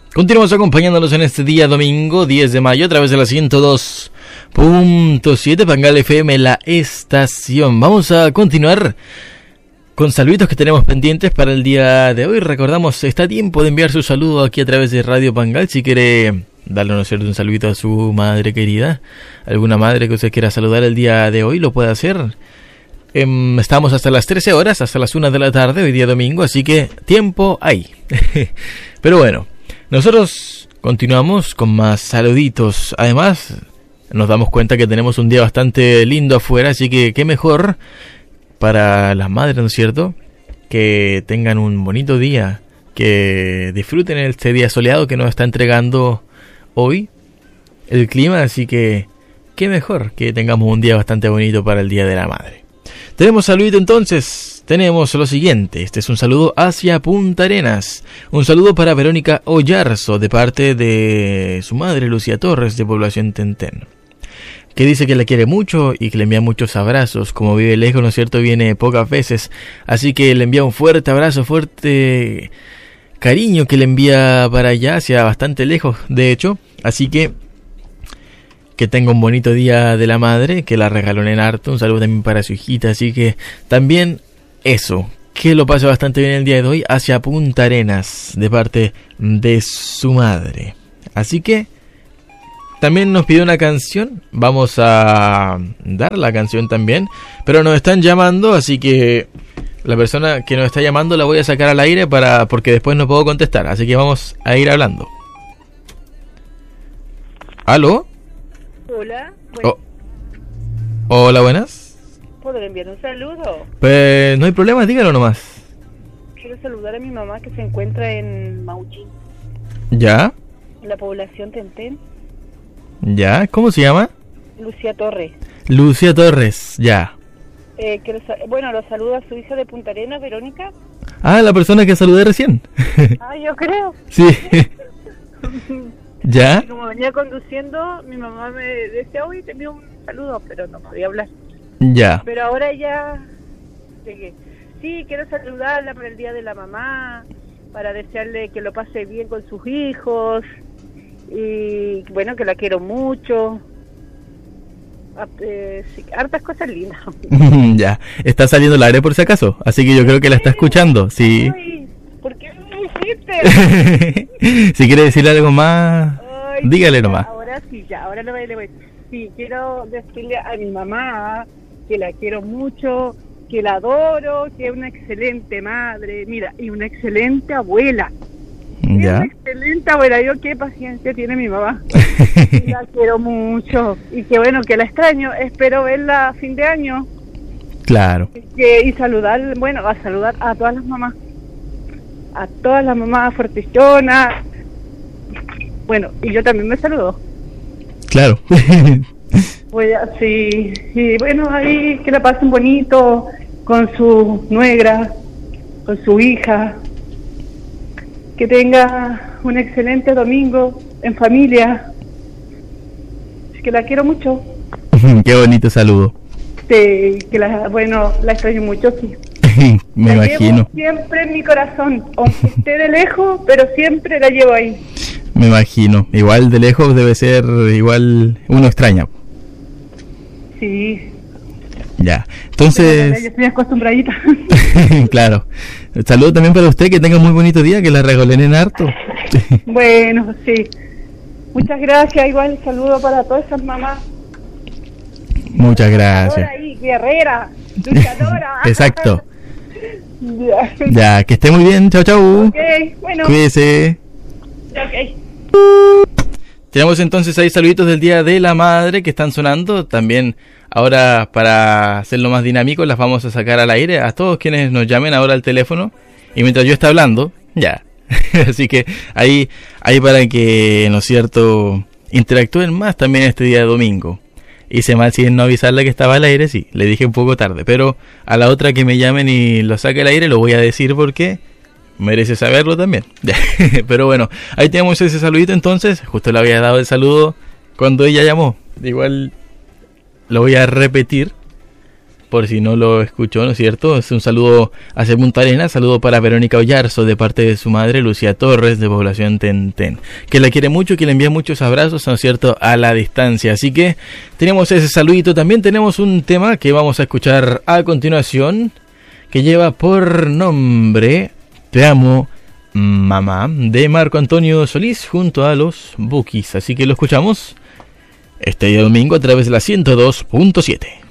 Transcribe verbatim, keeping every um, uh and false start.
Continuamos acompañándonos en este día domingo diez de mayo a través de la ciento dos punto siete Pangal F M, la estación. Vamos a continuar con saluditos que tenemos pendientes para el día de hoy. Recordamos, está a tiempo de enviar su saludo aquí a través de Radio Pangal. Si quiere darle ¿no es cierto? un saludito a su madre querida, alguna madre que usted quiera saludar el día de hoy, lo puede hacer. Eh, estamos hasta las trece horas, hasta las una de la tarde, hoy día domingo, así que tiempo hay. Pero bueno, nosotros continuamos con más saluditos. Además, nos damos cuenta que tenemos un día bastante lindo afuera, así que qué mejor para las madres, ¿no es cierto? Que tengan un bonito día, que disfruten este día soleado que nos está entregando hoy el clima, así que qué mejor que tengamos un día bastante bonito para el Día de la Madre. Tenemos saludito entonces, tenemos lo siguiente, este es un saludo hacia Punta Arenas, un saludo para Verónica Ollarzo de parte de su madre Lucía Torres de Población Tentén, que dice que la quiere mucho y que le envía muchos abrazos. Como vive lejos, ¿no es cierto?, viene pocas veces, así que le envía un fuerte abrazo, fuerte cariño que le envía para allá, hacia bastante lejos de hecho, así que que tenga un bonito día de la madre, que la regalonen harto, un saludo también para su hijita, así que también eso, que lo pase bastante bien el día de hoy hacia Punta Arenas de parte de su madre. Así que también nos pidió una canción, vamos a dar la canción también, pero nos están llamando, así que la persona que nos está llamando la voy a sacar al aire para porque después no puedo contestar, así que vamos a ir hablando. ¿Aló? Hola. Bueno. Oh. Hola, buenas. ¿Puedo enviar un saludo? Pues no hay problema, dígalo nomás. Quiero saludar a mi mamá que se encuentra en Maullín. ¿Ya? En la población Tentén. ¿Ya? ¿Cómo se llama? Lucía Torres. Lucía Torres, ya. Eh, quiero sa- bueno, lo saludo a su hija de Punta Arenas, Verónica. Ah, la persona que saludé recién. Ah, yo creo. Sí. ¿Ya? Y como venía conduciendo, mi mamá me decía, uy, te envío un saludo, pero no podía hablar. Ya. Pero ahora ya llegué. Sí, quiero saludarla por el Día de la Mamá, para desearle que lo pase bien con sus hijos, y bueno, que la quiero mucho. Ah, eh, sí, hartas cosas lindas. Ya. Está saliendo al aire por si acaso, así que yo creo que la está escuchando, sí. Ay, ¿por qué no me hiciste? Si quiere decirle algo más, Ay, dígale ya, nomás. Ahora sí, ya, ahora le voy, le voy. Sí, quiero decirle a mi mamá que la quiero mucho, que la adoro, que es una excelente madre, mira, y una excelente abuela. Es Ya. una excelente abuela, yo qué paciencia tiene mi mamá. Y la quiero mucho, y que bueno, que la extraño, espero verla a fin de año. Claro. Que, y saludar, bueno, a saludar a todas las mamás, a todas las mamás fortichonas. Bueno, y yo también me saludo. Claro. Voy a, sí, y bueno, ahí que la pasen bonito con su nuera, con su hija. Que tenga un excelente domingo en familia. Que la quiero mucho. Qué bonito saludo. Sí, que la, bueno, la extraño mucho, sí. Me la imagino. Llevo siempre en mi corazón, aunque esté de lejos, pero siempre la llevo ahí. Me imagino. Igual de lejos debe ser igual uno extraña. Sí. Ya. Pero, Entonces, yo estoy acostumbradita. claro. Saludo también para usted, que tenga un muy bonito día, que la regolenen harto. Bueno, sí. Muchas gracias. Igual saludo para todas esas mamás. Muchas gracias. Luchadora ahí, guerrera, luchadora. Exacto. Ya. Ya, que esté muy bien. Chao, chao. Ok, bueno. Cuídese. Ok. Tenemos entonces ahí saluditos del Día de la Madre que están sonando. También ahora, para hacerlo más dinámico, las vamos a sacar al aire a todos quienes nos llamen ahora al teléfono. Y mientras yo esté hablando, ya. Así que ahí, ahí para que, ¿no es cierto?, interactúen más también este día de domingo. Hice mal si en no avisarle que estaba al aire, sí, le dije un poco tarde. Pero a la otra que me llamen y lo saque al aire, lo voy a decir porque merece saberlo también. Pero bueno, ahí tenemos ese saludito entonces. Justo le había dado el saludo cuando ella llamó. Igual lo voy a repetir por si no lo escuchó, ¿no es cierto? Es un saludo hacia Punta Arenas, saludo para Verónica Ollarzo de parte de su madre Lucía Torres de Población Tentén, que la quiere mucho, que le envía muchos abrazos, ¿no es cierto?, a la distancia. Así que tenemos ese saludito. También tenemos un tema que vamos a escuchar a continuación, que lleva por nombre Te amo, mamá, de Marco Antonio Solís junto a los Bukis. Así que lo escuchamos este día domingo a través de la ciento dos punto siete.